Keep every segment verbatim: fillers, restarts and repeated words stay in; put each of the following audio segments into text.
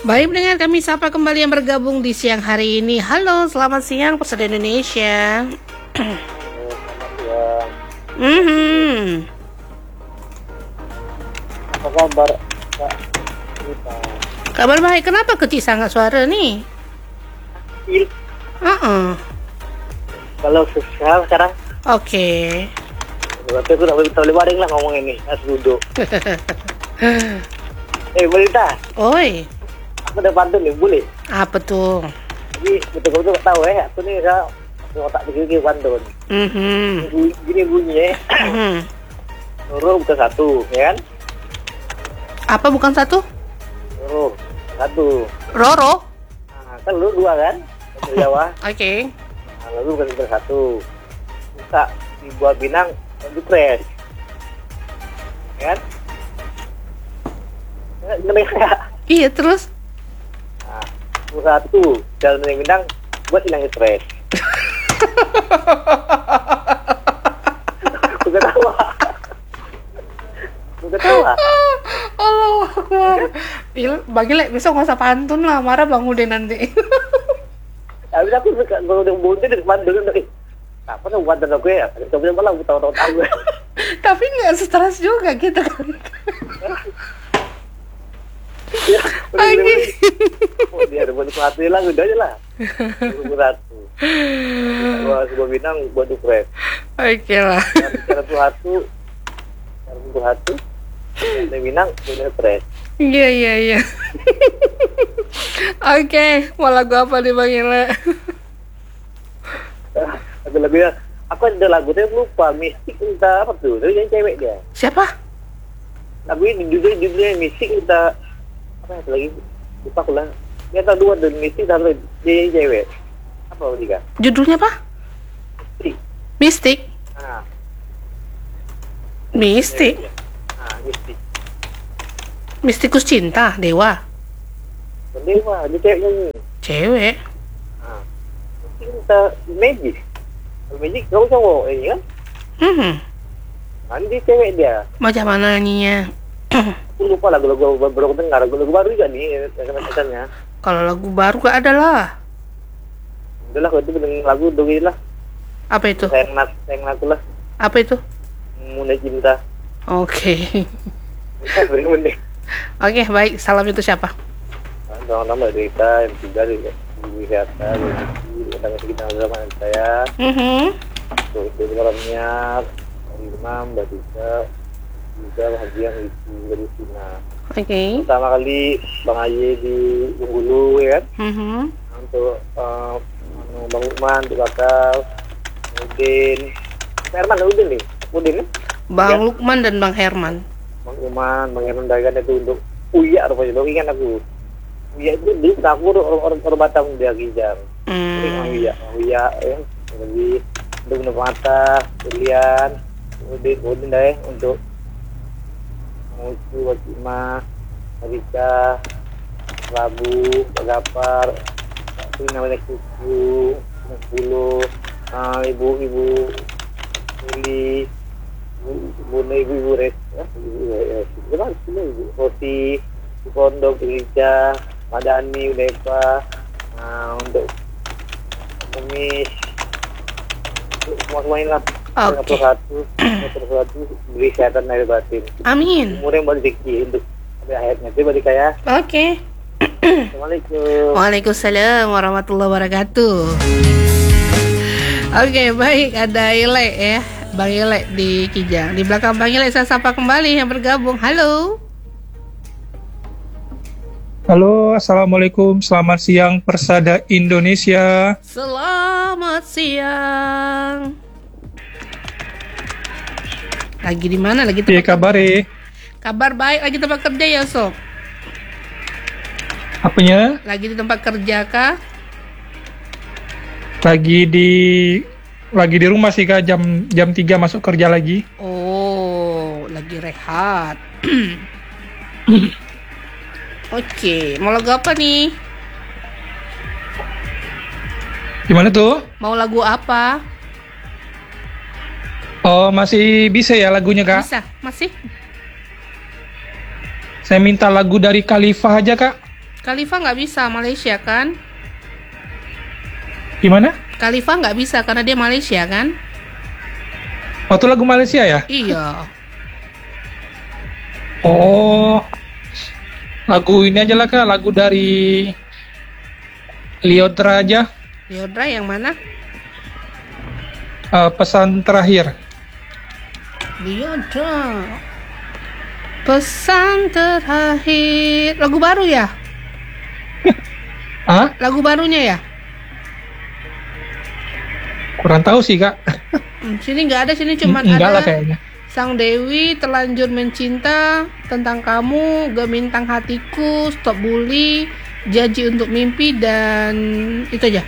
Baik, dengan kami sapa kembali yang bergabung di siang hari ini. Halo, selamat siang Persada Indonesia. Mhm. Apa kabar, Kak? Kabar baik. Kenapa kecil sangat suara nih? Il, Uh-uh. kalau sosial sekarang, Oke. berarti aku tak boleh, tak boleh baring lah ngomong ini, harus duduk. Eh, Berita, Oi, aku ada pantun nih, boleh? apa tuh? Jadi betul-betul tak tahu ya, aku nih saya otak pikir pantun. Mhm. Bunyi- Gini bunyinya, Mhm. Nurul bukan satu, ya kan? Apa bukan satu? Nurul satu. Roro. Nah, kan lu dua kan? Bahasa Jawa. Oke. Nah, lalu bukan bukan satu. Buka di buah Pinang, di pres. Ya kan? Ngerti nggak? Iya, terus? Nah, buah satu, jalan dari Pinang, buat hilang stres. Aku ketawa. Aku ketawa. Allah Akbar. Il, bagi lek besok nggak usah pantun lah, marah Bang Udin nanti. Tapi aku suka kalau udah bunyi dari pantun dari. Apa tuh pantun aku ya? Tapi malah aku tahu-tahu tahu. Tapi nggak stres juga kita kan. Ya, Lagi. oh, dia ada buat hati lah, udah aja lah. Buat satu. Buat sebuah Pinang, buat dupres. Oke lah. Cara tuh satu, cara tuh satu, dari Pinang, buat dupres. Iya iya iya. Oke, mau lagu apa nih Bang Ile? Ada lagunya, aku ada lagu tapi lupa, mistik entah apa tuh, dari yang cewek dia. Siapa? Lagu ini judulnya judulnya mistik entah apa itu lagi, lupa aku lah. Dia tahu dua dan mistik satu dia yang cewek. Apa tiga? Judulnya apa? Mistik. Mistik. Nah, Mistik. cewek dia. Nah, mistik. Mistikus cinta, dewa. Dewa, dia cewek nyanyi. Cewek. Nah, mistik entah magic. Kalau magic kau cowok ini kan? Hmm. Nanti cewek dia. Macam mana nyanyinya? Aku lupa lagu-lagu baru dengar, lagu-lagu baru juga nih yang kena-kenanya. Kalau lagu baru gak ada lah. Udah lah, kalau itu dengar lagu doi lah. Apa itu? Sayang nak, sayang aku lah. Apa itu? Mulai cinta. Oke. Kita beri mending. Oke, baik. Salam itu siapa? Nama-nama cerita yang tiga di wisata, di tangga sekitar sama saya. Mhm. Tuh itu malamnya Imam, Badika, juga bahagia itu dari Sina. Oke. Pertama kali Bang Aye di Bengkulu ya kan? Mhm. Untuk uh, Bang Lukman, untuk Bakal, Udin, Herman, Udin nih, Udin nih. Bang Ya. Lukman dan Bang Herman. Bang Lukman, Bang Herman Dagan itu untuk Uya rupanya, lo ingat aku. Uya itu di aku orang orang Batam dia Gijang. Ini Bang Hmm. Uya, Bang Uya ya, lebih untuk untuk mata, pilihan, Udin, Udin deh untuk Mucu, Wakimah, Rika, Rabu, Gapar, itu namanya Kuku, sepuluh, uh, ibu-ibu Uli, bunda ibu-ibu Res, ya, ibu kan ibu Roti, di Pondok, Rija, Madani, Udepa, nah, untuk Kemis, semua semuanya lah. Oke. satu, satu, beri kesehatan dari batin. Amin. Umur yang balik rezeki untuk sampai akhirnya. Itu balik kaya. Oke. Assalamualaikum. Waalaikumsalam warahmatullahi wabarakatuh. Oke, baik, ada Ile ya, Bang Ile di Kijang. Di belakang Bang Ile saya sapa kembali yang bergabung. Halo. Halo, Assalamualaikum, selamat siang Persada Indonesia. Selamat siang. Lagi di mana? Lagi Iya tempat kabar ya? kabar baik, lagi tempat kerja ya, Sob? Apanya? Lagi di tempat kerja kah? Lagi di lagi di rumah sih Kak, jam jam tiga masuk kerja lagi. Oh, lagi rehat. Oke, mau lagu apa nih? Gimana tuh? Mau lagu apa? Oh, masih bisa ya lagunya Kak? Bisa, masih? Saya minta lagu dari Khalifah aja Kak. Khalifa nggak bisa Malaysia kan? Gimana? Khalifa nggak bisa karena dia Malaysia kan? Waktu lagu Malaysia ya? Iya. Oh, lagu ini aja lah kak, lagu dari Lyodra aja. Lyodra yang mana? Uh, pesan terakhir. Lyodra. Pesan terakhir. Lagu baru ya? Ah? Lagu barunya ya? Kurang tahu sih kak. Hmm, sini nggak ada, sini cuma Enggak ada lah kayaknya. Sang Dewi terlanjur mencinta, tentang kamu, gemintang hatiku, stop bully, janji untuk mimpi, dan itu aja.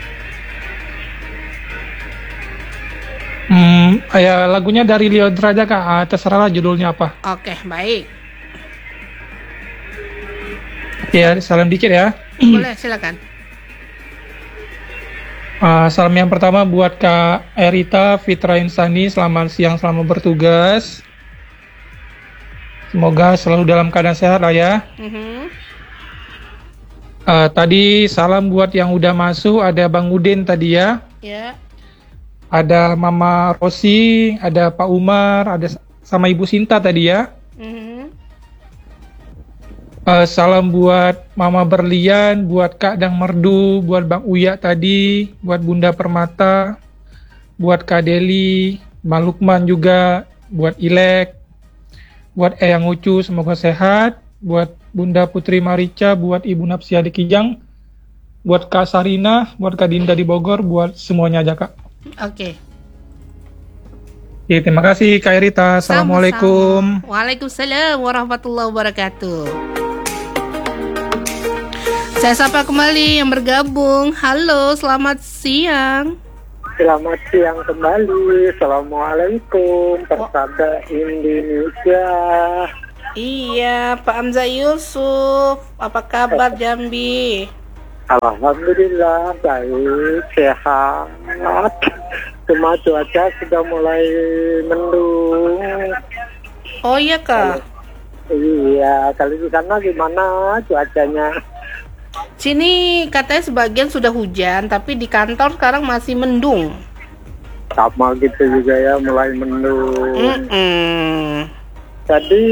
Hmm, ya lagunya dari Lyodra aja kak. Ah, terserah lah judulnya apa. Oke, baik. Ya, salam dikit ya. Boleh, silakan. Uh, salam yang pertama buat Kak Erita Fitra Insani, selamat siang, selamat bertugas. Semoga selalu dalam keadaan sehat lah ya. Mhm. Uh, tadi salam buat yang udah masuk, ada Bang Udin tadi ya. Ya. Ada Mama Rosi, ada Pak Umar, ada sama Ibu Sinta tadi ya. Mhm. Uh, salam buat Mama Berlian, buat Kak Dang Merdu, buat Bang Uya tadi, buat Bunda Permata, buat Kak Deli, Bang Lukman juga, buat Ilek, buat Eyang Ucu, semoga sehat, buat Bunda Putri Marica, buat Ibu Napsia di Kijang, buat Kak Sarina, buat Kak Dinda di Bogor, buat semuanya aja Kak. Oke. Oke, terima kasih Kak Erita. Assalamualaikum. Sama-sama. Waalaikumsalam warahmatullahi wabarakatuh. Saya sapa kembali yang bergabung. Halo, selamat siang. Selamat siang kembali. Assalamualaikum Persada Indonesia. Iya, Pak Hamzah Yusuf. Apa kabar Jambi? Alhamdulillah baik, sehat. Cuma cuaca sudah mulai mendung. Oh iya Kak. Iya, kali di sana gimana cuacanya? Sini katanya sebagian sudah hujan, tapi di kantor sekarang masih mendung. Sama gitu juga ya, mulai mendung. Mm-mm. Tadi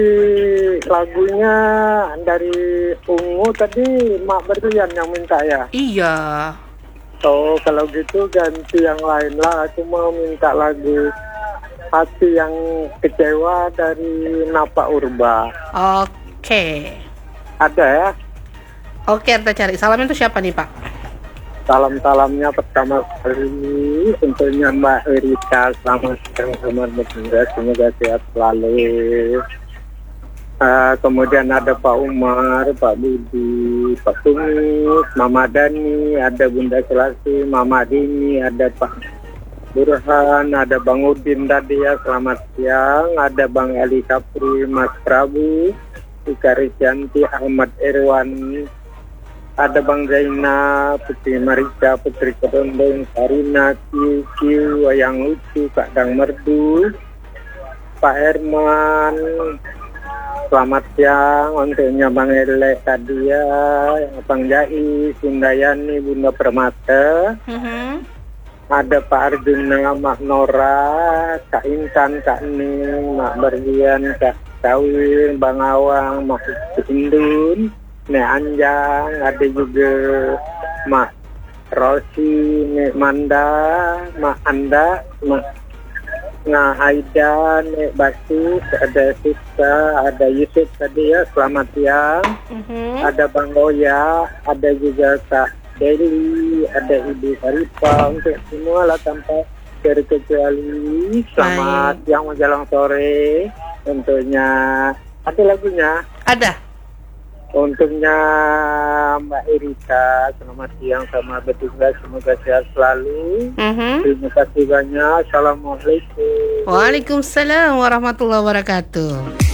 lagunya dari Ungu tadi Mak Berlian yang minta ya? Iya. Oh, kalau gitu ganti yang lain lah. Aku mau minta lagu Hati yang Kecewa dari Napa Urba. Oke. Ada ya? Oke, kita cari. Salam itu siapa nih Pak? Salam-salamnya pertama kali tentunya Mbak Erika, selamat siang, selamat bertugas, semoga sehat selalu. Uh, kemudian ada Pak Umar, Pak Budi, Pak Tumis, Mama Dani, ada Bunda Selasi, Mama Dini, ada Pak Burhan, ada Bang Udin tadi ya, selamat siang, ada Bang Ali Kapri, Mas Prabu, Ika Risyanti, Ahmad Irwan, ada Bang Zaina, Putri Marica, Putri Kedondong, Karina, Kiu, Kiu, Yang Lucu, Kak Dang Merdu, Pak Herman, selamat siang untuknya Bang Elek tadi ya, Bang Jai, Sundayani, Bunda Permata, Mm-hmm. ada Pak Arjuna, Mak Nora, Kak Intan, Kak Ning, Mak Berlian, Kak Kawin, Bang Awang, Mak Indun, Nek Anjang, ada juga Mak Rosi, Nek Manda, Mak Anda, Mak Nah Aida, Nek Basu, ada Sista, ada Yusuf tadi ya, selamat siang. Mm-hmm. Ada Bang Oya, ada juga Kak Deli, ada Ibu Saripah, untuk semua lah tanpa terkecuali. Selamat siang menjelang sore. Tentunya ada lagunya. Ada. Untuknya Mbak Erika, selamat siang sama bertugas, semoga sehat selalu. Mm-hmm. Terima kasih banyak. Assalamualaikum. Waalaikumsalam warahmatullahi wabarakatuh.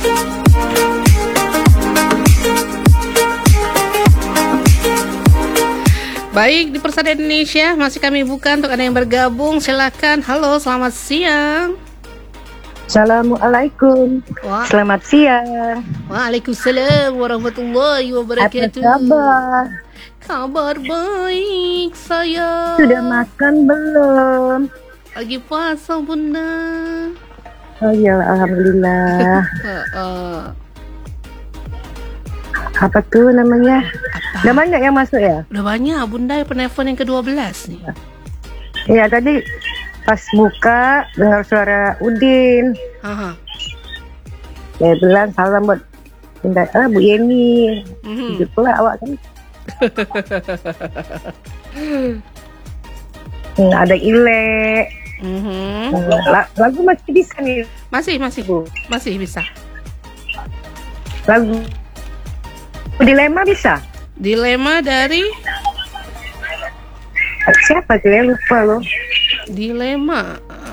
Baik, di Persada Indonesia masih kami buka untuk Anda yang bergabung. Silakan. Halo, selamat siang. Assalamualaikum. Wah. Selamat siang. Waalaikumsalam warahmatullahi Apa wabarakatuh. kabar? Kabar baik saya. Sudah makan belum? Lagi puasa bunda. Oh ya, alhamdulillah. Heeh. Apa tuh namanya? Apa? Udah banyak yang masuk ya? Udah banyak bunda penelpon yang kedua belas nih. Iya, tadi pas buka dengar suara Udin. Haha. Saya bilang salam buat Bunda, ah, Bu Yeni. Mhm. Gitu pula awak kan. Hmm, ada Ile. Mhm. Hmm, la- lagu masih bisa nih, Masih masih Bu. masih bisa. Lagu Dilema bisa. Dilema dari Siapa tuh ya, lupa loh. Dilema.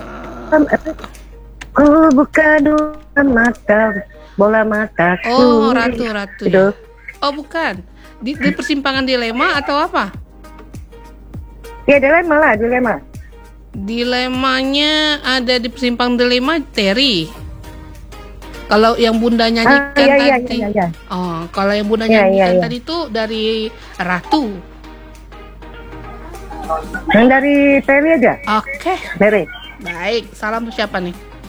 Ku buka dua mata, bola mataku. Oh, Ratu Ratu Gitu. ya. Oh, bukan. Di, di persimpangan dilema atau apa? Ya, dilema lah, dilema. Dilemanya ada di persimpangan dilema Terry. Kalau yang bunda Ah, nyanyikan iya, iya, tadi. iya, iya. Oh, kalau yang bunda Iya, nyanyikan iya, iya. tadi itu dari Ratu. Yang dari Terry aja, Oke, Terry. baik. Salam untuk siapa nih?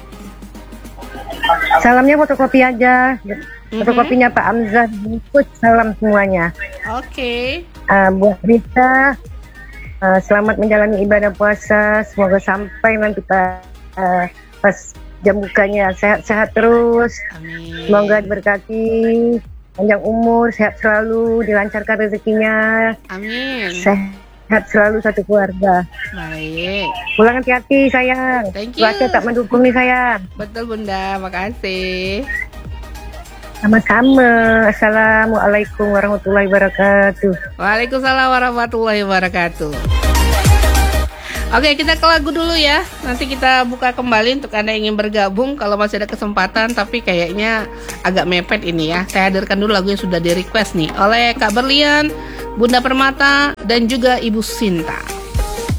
Salamnya fotokopi aja. Mhm. Fotokopinya Pak Amzah. Ikut salam semuanya. Oke. Ah, buat Rita, ah, selamat menjalani ibadah puasa. Semoga sampai nanti Pak, ah, pas jam bukanya sehat-sehat terus. Amin. Semoga diberkati, panjang umur, sehat selalu, dilancarkan rezekinya, Amin. sehat selalu satu keluarga. Baik. Pulang hati-hati sayang. Thank you. Cuaca tak mendukung nih sayang. Betul bunda, makasih. Sama-sama. Assalamualaikum warahmatullahi wabarakatuh. Waalaikumsalam warahmatullahi wabarakatuh. Oke, kita ke lagu dulu ya. Nanti kita buka kembali untuk Anda yang ingin bergabung kalau masih ada kesempatan, tapi kayaknya agak mepet ini ya. Saya hadirkan dulu lagu yang sudah di request nih oleh Kak Berlian, Bunda Permata, dan juga Ibu Sinta.